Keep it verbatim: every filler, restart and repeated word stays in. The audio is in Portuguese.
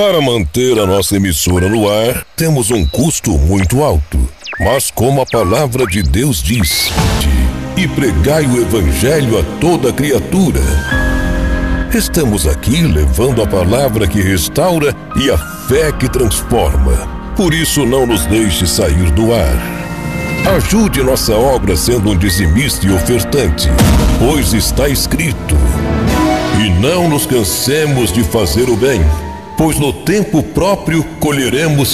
Para manter a nossa emissora no ar, temos um custo muito alto. Mas como a palavra de Deus diz, e pregai o evangelho a toda criatura. Estamos aqui levando a palavra que restaura e a fé que transforma. Por isso não nos deixe sair do ar. Ajude nossa obra sendo um dizimista e ofertante, pois está escrito: e não nos cansemos de fazer o bem, pois no tempo próprio colheremos